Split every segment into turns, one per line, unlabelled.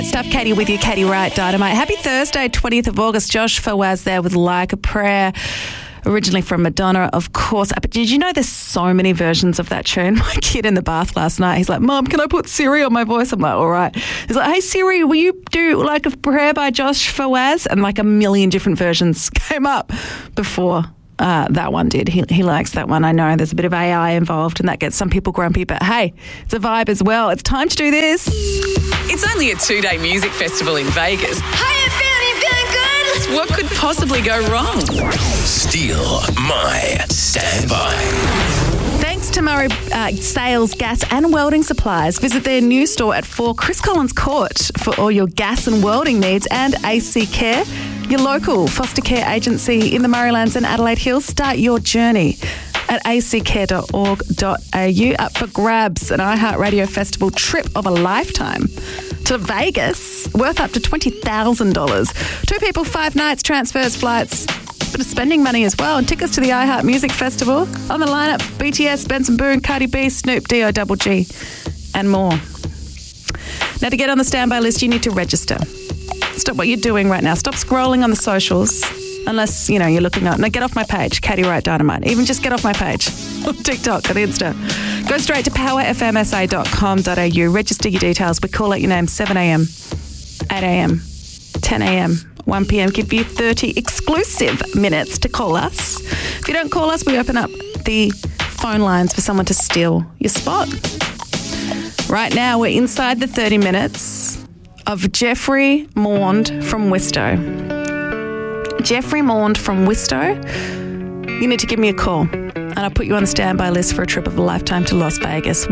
Stuff, Katie with you, Katie Wright, Dynamite. Happy Thursday, 20th of August. Josh Fawaz there with Like a Prayer. Originally from Madonna, of course. But did you know there's so many versions of that tune? My kid in the bath last night, he's like, Mom, can I put Siri on my voice? I'm like, all right. He's like, hey, Siri, will you do Like a Prayer by Josh Fawaz? And like a million different versions came up before that one did. He likes that one. I know there's a bit of AI involved and that gets some people grumpy, but hey, it's a vibe as well. It's time to do this.
It's only a 2-day music festival in Vegas.
How you feeling? You feeling good?
What could possibly go wrong?
Steal My Standby.
Thanks to Murray Sales Gas and Welding Supplies. Visit their new store at 4 Chris Collins Court for all your gas and welding needs, and AC Care, your local foster care agency in the Murraylands and Adelaide Hills. Start your journey at accare.org.au. Up for grabs, an iHeartRadio Festival trip of a lifetime to Vegas, worth up to $20,000. 2 people, 5 nights, transfers, flights, bit of spending money as well, and tickets to the iHeart Music Festival. On the lineup, BTS, Benson Boone, Cardi B, Snoop, D.O.G.G, and more. Now, to get on the standby list, you need to register. Stop what you're doing right now. Stop scrolling on the socials, unless, you're looking up. No, get off my page, Katie Wright Dynamite. Even just get off my page on TikTok and Insta. Go straight to powerfmsa.com.au. Register your details. We call out your name 7 a.m, 8 a.m, 10 a.m, 1 p.m. Give you 30 exclusive minutes to call us. If you don't call us, we open up the phone lines for someone to steal your spot. Right now, we're inside the 30 minutes of Jeffrey Maund from Wistow. Jeffrey Maund from Wistow, you need to give me a call and I'll put you on the standby list for a trip of a lifetime to Las Vegas.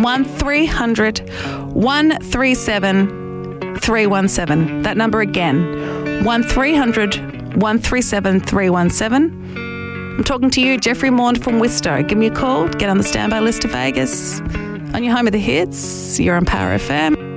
1300-137-317. That number again, 1300-137-317. I'm talking to you, Jeffrey Maund from Wistow. Give me a call, get on the standby list to Vegas. On your home of the hits, you're on Power FM.